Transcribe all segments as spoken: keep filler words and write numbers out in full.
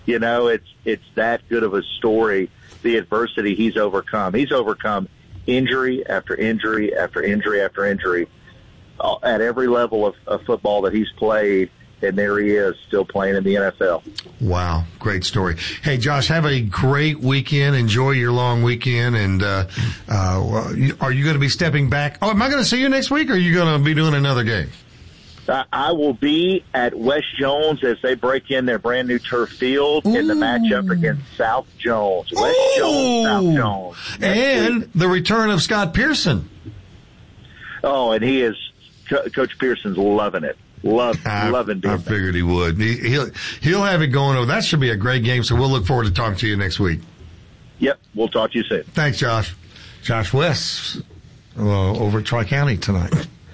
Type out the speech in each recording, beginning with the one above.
You know, it's it's that good of a story, the adversity he's overcome. He's overcome injury after injury after injury after injury uh, at every level of, of football that he's played, and there he is still playing in the N F L. Wow, great story. Hey, Josh, have a great weekend. Enjoy your long weekend. And uh, uh, are you going to be stepping back? Oh, am I going to see you next week, or are you going to be doing another game? I will be at West Jones as they break in their brand new turf field Ooh. in the matchup against South Jones. West Ooh. Jones, South Jones. And week. the return of Scott Pearson. Oh, and he is, Co- Coach Pearson's loving it. Love, I, loving being I figured he would. He, he'll, he'll have it going over. That should be a great game, so we'll look forward to talking to you next week. Yep, we'll talk to you soon. Thanks, Josh. Josh West uh, over at Tri-County tonight.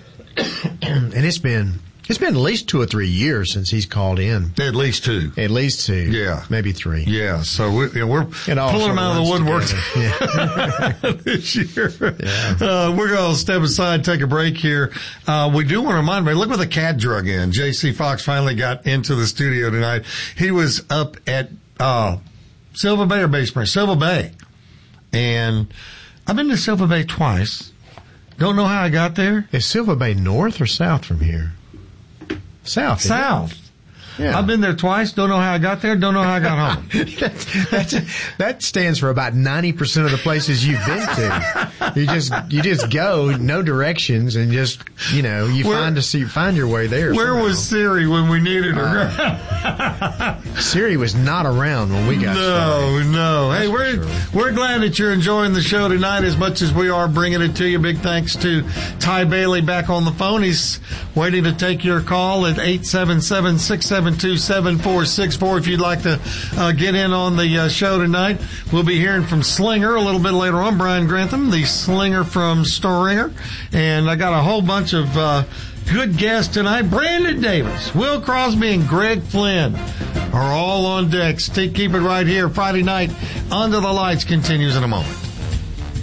And it's been it's been at least two or three years since he's called in. At least two. At least two. Yeah. Maybe three. Yeah. So we, you know, we're pulling him out of the woodwork yeah. this year. Yeah. Uh, we're going to step aside, take a break here. Uh, we do want to remind everybody, look what the cat drug in. J C Fox finally got into the studio tonight. He was up at uh, Silver Bay or Bay Springs? Silver Bay. And I've been to Silver Bay twice. Don't know how I got there. Is Silver Bay north or south from here? South. South. Yeah. I've been there twice. Don't know how I got there. Don't know how I got home. that's, that's, that stands for about ninety percent of the places you've been to. You just, you just go, no directions, and just, you know, you where, find to see, find your way there. Where somehow. was Siri when we needed her? Uh, Siri was not around when we got no, started. No, no. Hey, we're, sure. we're glad that you're enjoying the show tonight as much as we are bringing it to you. Big thanks to Ty Bailey back on the phone. He's waiting to take your call at eight seven seven, six seven two, seven four six four if you'd like to uh, get in on the uh, show tonight. We'll be hearing from Slinger a little bit later on, Brian Grantham, the Slinger from Storinger. And I got a whole bunch of uh, good guests tonight. Brandon Davis, Will Crosby, and Greg Flynn are all on deck. Stay, keep it right here. Friday night, Under the Lights continues in a moment.